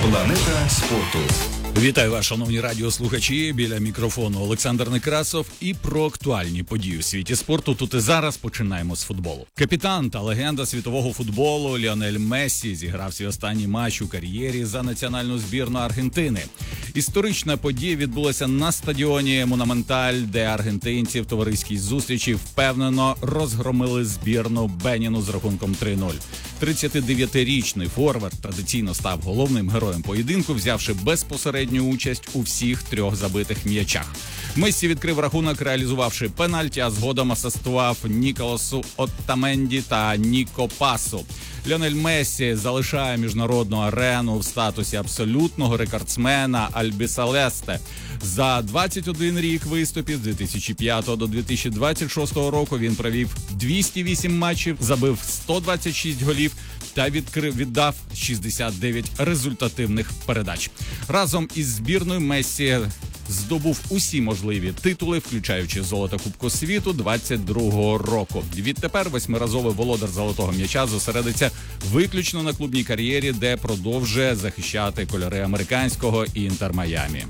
Планета спорту. Вітаю вас, шановні радіослухачі, біля мікрофону Олександр Некрасов. І про актуальні події у світі спорту тут і зараз починаємо з футболу. Капітан та легенда світового футболу Ліонель Мессі зіграв свій останній матч у кар'єрі за національну збірну Аргентини. Історична подія відбулася на стадіоні Монументаль, де аргентинці в товариській зустрічі впевнено розгромили збірну Беніну з рахунком 3-0. 39-річний форвард традиційно став головним героєм поєдинку, взявши безпосередню участь у всіх трьох забитих м'ячах. Мессі відкрив рахунок, реалізувавши пенальті, а згодом асистував Ніколасу Оттаменді та Ніко Пасу. Ліонель Мессі залишає міжнародну арену в статусі абсолютного рекордсмена Альбіселесте. За 21 рік виступів з 2005 до 2026 року він провів 208 матчів, забив 126 голів та віддав 69 результативних передач. Разом із збірною Мессі здобув усі можливі титули, включаючи золото Кубку світу 22-го року. Відтепер восьмиразовий володар золотого м'яча зосередиться виключно на клубній кар'єрі, де продовжує захищати кольори американського Інтер Майамі.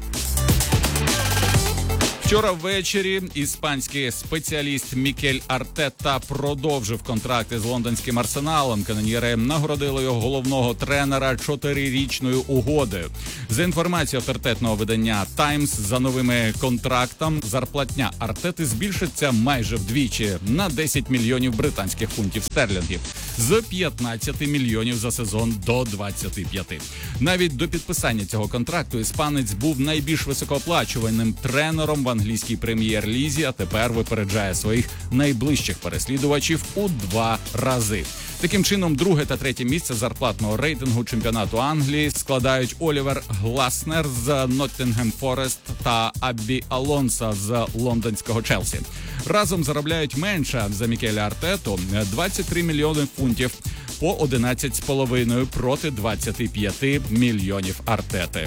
Вчора ввечері іспанський спеціаліст Мікель Артета продовжив контракти з лондонським Арсеналом. Каноньєри нагородили його головного тренера 4-річною угодою. За інформацією авторитетного видання «Таймс», за новими контрактом зарплатня Артети збільшиться майже вдвічі на 10 мільйонів британських фунтів стерлінгів. З 15 мільйонів за сезон до 25. Навіть до підписання цього контракту іспанець був найбільш високооплачуваним тренером в англійській прем'єр-лізі, а тепер випереджає своїх найближчих переслідувачів у 2 рази. Таким чином, друге та третє місце зарплатного рейтингу чемпіонату Англії складають Олівер Гласнер з Ноттінгем Форест та Аббі Алонсо з лондонського Челсі. Разом заробляють менше за Мікеля Артету 23 мільйони фунтів по 11,5 проти 25 мільйонів Артети.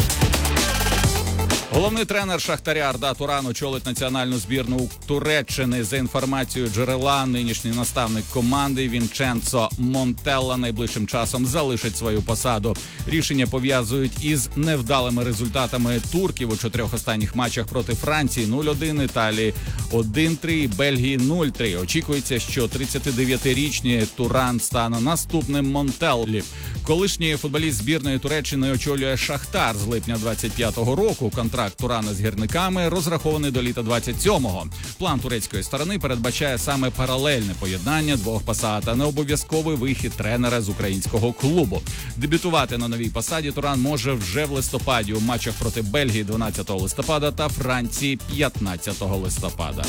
Головний тренер Шахтаря Арда Туран очолить національну збірну Туреччини. За інформацією джерела, нинішній наставник команди Вінченцо Монтелла найближчим часом залишить свою посаду. Рішення пов'язують із невдалими результатами турків у 4 останніх матчах проти Франції 0-1, Італії 1-3, Бельгії 0-3. Очікується, що 39-річний Туран стане наступним Монтеллі. Колишній футболіст збірної Туреччини очолює Шахтар з липня 25-го року. Контракт Турана з гірниками розрахований до літа 27-го. План турецької сторони передбачає саме паралельне поєднання двох посад, а не обов'язковий вихід тренера з українського клубу. Дебютувати на новій посаді Туран може вже в листопаді у матчах проти Бельгії 12 листопада та Франції 15 листопада.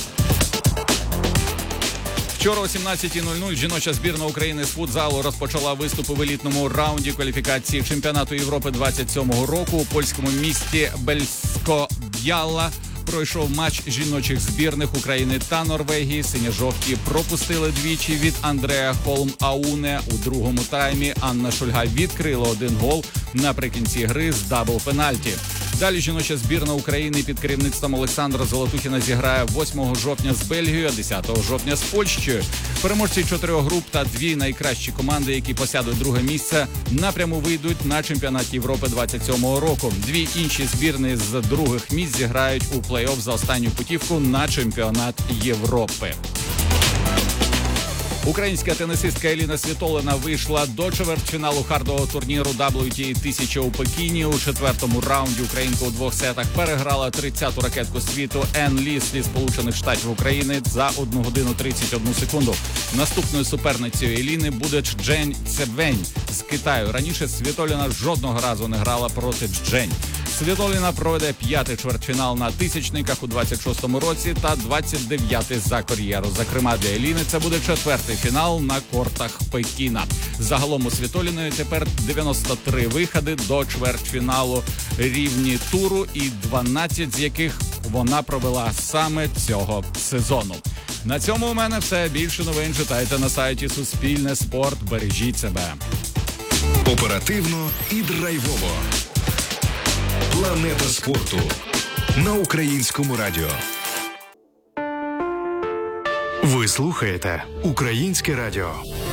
Вчора о 17:00 жіноча збірна України з футзалу розпочала виступи в елітному раунді кваліфікації чемпіонату Європи 27-го року у польському місті Бельсько-Б'яла. Пройшов матч жіночих збірних України та Норвегії. Синьо-жовті пропустили двічі від Андреа Холм-Ауне. У другому таймі Анна Шульга відкрила 1 гол наприкінці гри з дабл-пенальті. Далі жіноча збірна України під керівництвом Олександра Золотухіна зіграє 8 жовтня з Бельгією, а 10 жовтня з Польщею. Переможці 4 груп та 2 найкращі команди, які посядуть друге місце, напряму вийдуть на чемпіонат Європи 27-го року. 2 інші збірні з других місць зіграють у плей-офф за останню путівку на чемпіонат Європи. Українська тенісистка Еліна Світоліна вийшла до чвертьфіналу хардового турніру WTA 1000 у Пекіні. У 4-му раунді українка у 2 сетах переграла 30-ту ракетку світу Ен Лі зі Сполучених Штатів України за 1 годину 31 секунду. Наступною суперницею Еліни буде Чжень Цевень з Китаю. Раніше Світоліна жодного разу не грала проти Чжень. Світоліна проведе 5-й чвертьфінал на тисячниках у 26-му році та 29-й за кар'єру. Зокрема, для Еліни це буде 4-й фінал на кортах Пекіна. Загалом у Світоліної тепер 93 виходи до чвертьфіналу рівні туру, і 12 з яких вона провела саме цього сезону. На цьому у мене все. Більше новин читайте на сайті Суспільне Спорт. Бережіть себе. Оперативно і драйвово. Планета спорту на Українському радіо. Ви слухаєте Українське радіо.